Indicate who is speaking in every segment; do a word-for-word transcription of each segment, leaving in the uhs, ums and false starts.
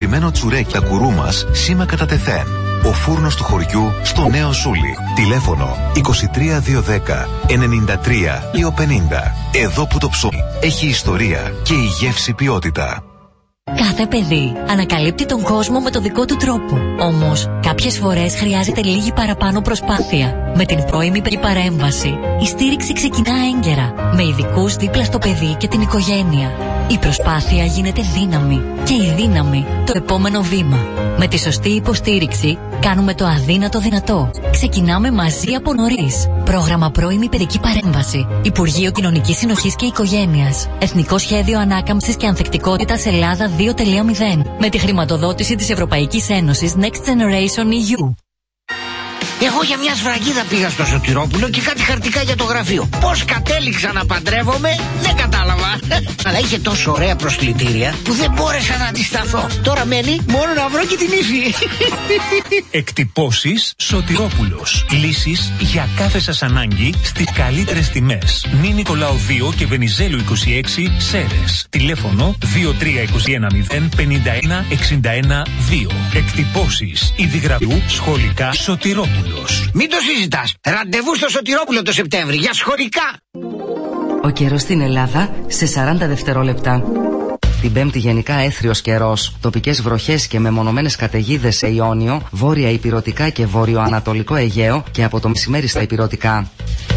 Speaker 1: ψημένο τσουρέκι τα κουρού μας σήμα κατά τεθέν. Ο φούρνος του χωριού στο Νέο Ζούλι. Τηλέφωνο είκοσι τρία διακόσια δέκα ενενήντα τρία δύο πενήντα. Εδώ που το ψωμί έχει ιστορία και η γεύση ποιότητα.
Speaker 2: Κάθε παιδί ανακαλύπτει τον κόσμο με το δικό του τρόπο. Όμως, κάποιες φορές χρειάζεται λίγη παραπάνω προσπάθεια. Με την πρώιμη παρέμβαση, η στήριξη ξεκινά έγκαιρα, με ειδικούς δίπλα στο παιδί και την οικογένεια. Η προσπάθεια γίνεται δύναμη και η δύναμη το επόμενο βήμα. Με τη σωστή υποστήριξη, κάνουμε το αδύνατο δυνατό. Ξεκινάμε μαζί από νωρίς. Πρόγραμμα πρώιμη παιδική παρέμβαση. Υπουργείο Κοινωνικής Συνοχής και Οικογένειας. Εθνικό Σχέδιο Ανάκαμψης και Ανθεκτικότητας Ελλάδα δύο τελεία μηδέν. Με τη χρηματοδότηση της Ευρωπαϊκής Ένωσης Next Generation ι γιου.
Speaker 3: Εγώ για μια σφραγίδα πήγα στο Σωτηρόπουλο και κάτι χαρτικά για το γραφείο. Πώς κατέληξα να παντρεύομαι, δεν κατάλαβα. Αλλά είχε τόσο ωραία προσκλητήρια που δεν μπόρεσα να αντισταθώ. Τώρα μένει μόνο να βρω και την ύφη.
Speaker 4: Εκτυπώσεις Σωτηρόπουλος. Λύσεις για κάθε σας ανάγκη στις καλύτερες τιμές. Νη Νικολάου δύο και Βενιζέλου είκοσι έξι, Σέρες. Τηλέφωνο δύο τρία δύο ένα μηδέν πενήντα ένα εξήντα ένα δύο. Εκτυπώσεις Ιδιγραφείου Σχολικά Σωτηρόπουλο.
Speaker 3: Μην το συζητάς. Ραντεβού στο Σωτηρόπουλο το Σεπτέμβρη για σχολικά.
Speaker 5: Ο καιρός στην Ελλάδα σε σαράντα δευτερόλεπτα. Την Πέμπτη γενικά έθριος καιρός. Τοπικές βροχές και μεμονωμένες καταιγίδες σε Ιόνιο, βόρεια ηπειρωτικά και βορειοανατολικό Αιγαίο και από το μεσημέρι στα ηπειρωτικά.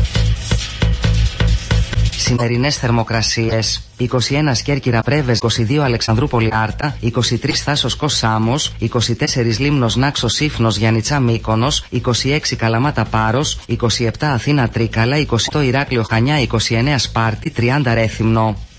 Speaker 5: Σημερινές θερμοκρασίες: είκοσι ένα Κέρκυρα Πρέβες, είκοσι δύο Αλεξανδρούπολη Άρτα, είκοσι τρία Θάσος Κος Σάμος, είκοσι τέσσερα Λίμνος Νάξος Σύφνος Γιαννιτσά Μύκονος, είκοσι έξι Καλαμάτα Πάρος, είκοσι επτά Αθήνα Τρίκαλα, είκοσι οκτώ Ηράκλειο Χανιά, είκοσι εννέα Σπάρτη, τριάντα Ρέθυμνο.